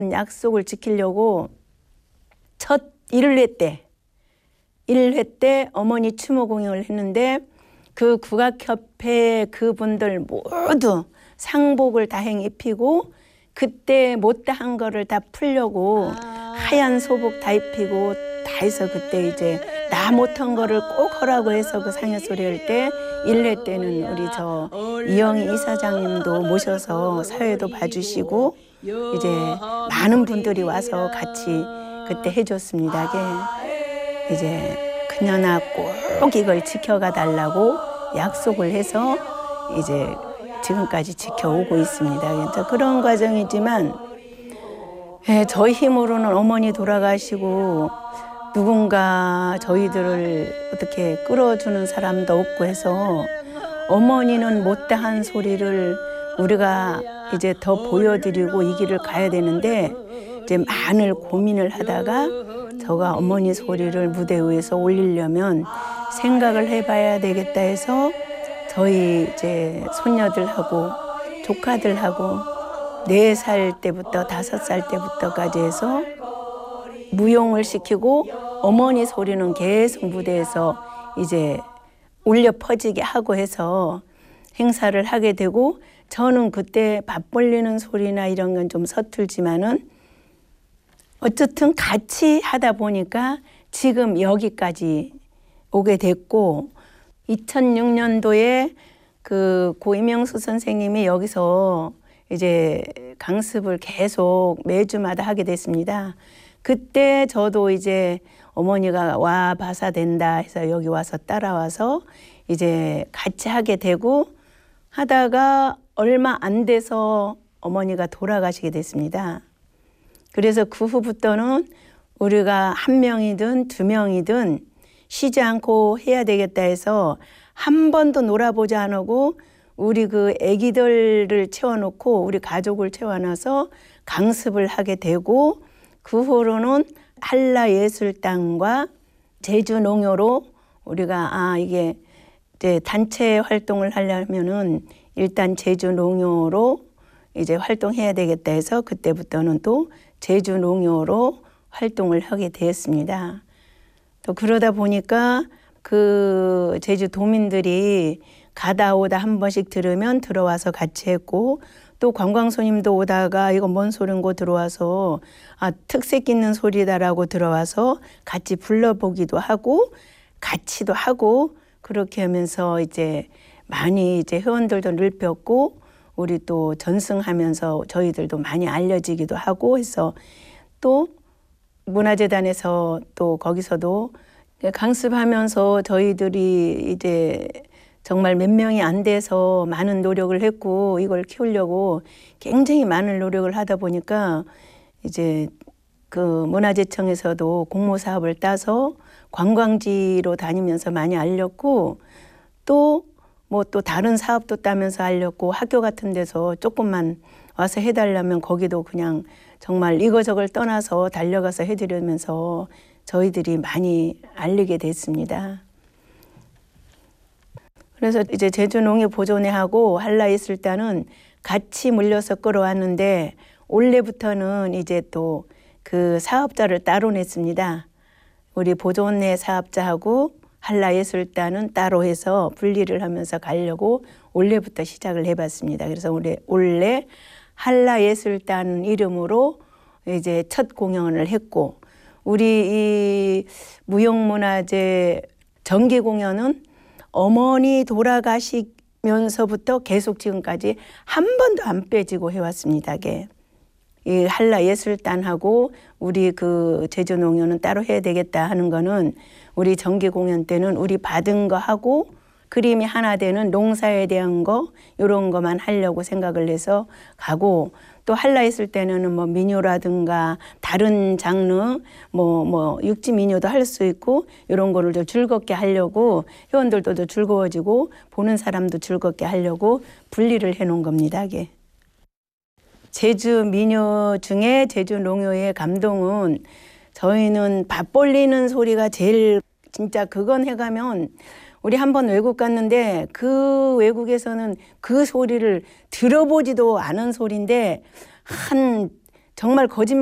약속을 지키려고 첫 1회 때 어머니 추모 공연을 했는데 그 국악협회 그분들 모두 상복을 다행 입히고 그때 못다한 거를 다 풀려고 하얀 소복 다 입히고 다 해서 그때 이제 나 못한 거를 꼭 하라고 해서 그 상해소리 할 때 1회 때는 우리 저 이영희 이사장님도 모셔서 사회도 봐주시고 이제 많은 분들이 와서 같이 그때 해줬습니다. 이제 그녀나 꼭 이걸 지켜가 달라고 약속을 해서 이제 지금까지 지켜오고 있습니다. 그런 과정이지만 저희 힘으로는 어머니 돌아가시고 누군가 저희들을 어떻게 끌어주는 사람도 없고 해서 어머니는 못다한 소리를 우리가 이제 더 보여드리고 이 길을 가야 되는데 이제 많은 고민을 하다가 저가 어머니 소리를 무대 위에서 올리려면 생각을 해봐야 되겠다 해서 저희 이제 손녀들하고 조카들하고 4살 때부터 5살 때부터까지 해서 무용을 시키고 어머니 소리는 계속 무대에서 이제 울려 퍼지게 하고 해서 행사를 하게 되고 저는 그때 밥 벌리는 소리나 이런 건 좀 서툴지만은 어쨌든 같이 하다 보니까 지금 여기까지 오게 됐고 2006년도에 그 고이명수 선생님이 여기서 이제 강습을 계속 매주마다 하게 됐습니다. 그때 저도 이제 어머니가 와 봐서 된다 해서 여기 와서 따라와서 이제 같이 하게 되고 하다가 얼마 안 돼서 어머니가 돌아가시게 됐습니다. 그래서 그 후부터는 우리가 1명이든 2명이든 쉬지 않고 해야 되겠다 해서 한 번도 놀아보지 않고 우리 그 애기들을 채워놓고 우리 가족을 채워놔서 강습을 하게 되고 그 후로는 한라예술단과 제주농협으로 우리가 이게 이제 단체 활동을 하려면은 일단 제주농협으로 이제 활동해야 되겠다 해서 그때부터는 또 제주농협으로 활동을 하게 되었습니다. 또 그러다 보니까 그 제주 도민들이 가다 오다 한 번씩 들으면 들어와서 같이 했고 또 관광 손님도 오다가 이거 뭔 소린고 들어와서 특색 있는 소리다라고 들어와서 같이 불러보기도 하고 같이도 하고 그렇게 하면서 이제 많이 이제 회원들도 늘렸고 우리 또 전승하면서 저희들도 많이 알려지기도 하고 해서 또 문화재단에서 또 거기서도 강습하면서 저희들이 이제 정말 몇 명이 안 돼서 많은 노력을 했고 이걸 키우려고 굉장히 많은 노력을 하다 보니까 이제 그 문화재청에서도 공모 사업을 따서 관광지로 다니면서 많이 알렸고 또 뭐 또 다른 사업도 따면서 알렸고 학교 같은 데서 조금만 와서 해달라면 거기도 그냥 정말 이거저걸 떠나서 달려가서 해드리면서 저희들이 많이 알리게 됐습니다. 그래서 이제 제주농협보존회하고 한라예술단은 같이 물려서 끌어왔는데 올해부터는 이제 또 그 사업자를 따로 냈습니다. 우리 보존회 사업자하고 한라예술단은 따로 해서 분리를 하면서 가려고 올해부터 시작을 해봤습니다. 그래서 올해 한라예술단 이름으로 이제 첫 공연을 했고 우리 이 무형문화재 정기 공연은 어머니 돌아가시면서부터 계속 지금까지 한 번도 안 빼지고 해왔습니다. 이 한라예술단하고 우리 그 제주농협은 따로 해야 되겠다 하는 거는 우리 정기 공연 때는 우리 받은 거 하고 그림이 하나 되는 농사에 대한 거 이런 거만 하려고 생각을 해서 가고 또 한라했을 때는 뭐 민요라든가 다른 장르 뭐 육지 민요도 할 수 있고 이런 거를 좀 즐겁게 하려고 회원들도 더 즐거워지고 보는 사람도 즐겁게 하려고 분리를 해놓은 겁니다. 이게. 제주 민요 중에 제주 농요의 감동은 저희는 밥 벌리는 소리가 제일 진짜 그건 해가면 우리 한번 외국 갔는데 그 외국에서는 그 소리를 들어보지도 않은 소리인데 한 정말 거짓말